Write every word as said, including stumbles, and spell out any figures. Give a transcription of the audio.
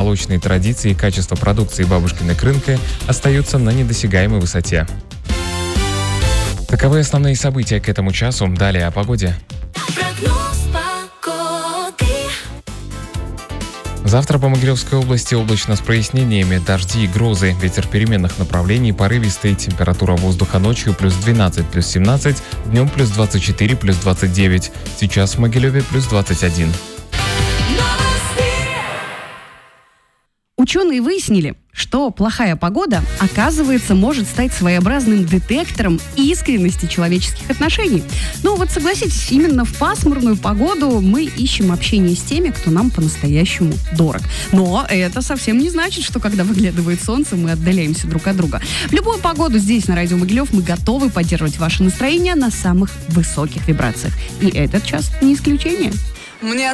молочные традиции и качество продукции бабушкиных рынка остаются на недосягаемой высоте. Таковы основные события к этому часу. Далее о погоде. Завтра по Могилевской области облачно с прояснениями, дожди и грозы, ветер переменных направлений, порывистый, температура воздуха ночью плюс двенадцать, плюс семнадцать, днем плюс двадцать четыре, плюс двадцать девять, сейчас в Могилеве плюс двадцать один. Ученые выяснили, что плохая погода, оказывается, может стать своеобразным детектором искренности человеческих отношений. Ну вот согласитесь, именно в пасмурную погоду мы ищем общение с теми, кто нам по-настоящему дорог. Но это совсем не значит, что когда выглядывает солнце, мы отдаляемся друг от друга. В любую погоду здесь, на радио Могилев, мы готовы поддерживать ваше настроение на самых высоких вибрациях. И этот час не исключение. Мне